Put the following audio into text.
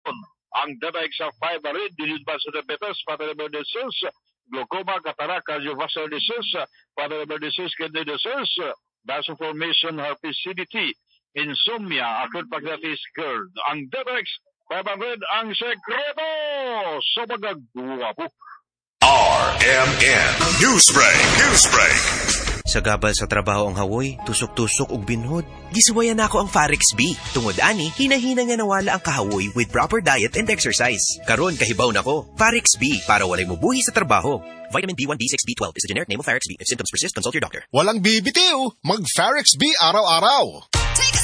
Ang dadaig sa 500, dinidbasa na betas, patalibar disease, glaucoma, cataract, cardiovascular disease, patalibar disease, kidney disease, vasoformation, herpes, CDT, insomnia, acute pancreatitis GERD. Ang dadaig 500 ang sekreto sa magagawa po. RMN Newsbreak. Sa gabal sa trabaho ang hawoy, tusok-tusok ug binhod. Gisuwayan nako ang Farex B. Tungod ani, hinahina nga nawala ang kahawoy with proper diet and exercise. Karon kahibaw nako. Farex B para walay mubuhi sa trabaho. Vitamin B1, B6, B12 is a generic name of Farex B. If symptoms persist, consult your doctor. Walang bibitiw, mag Farex B araw-araw.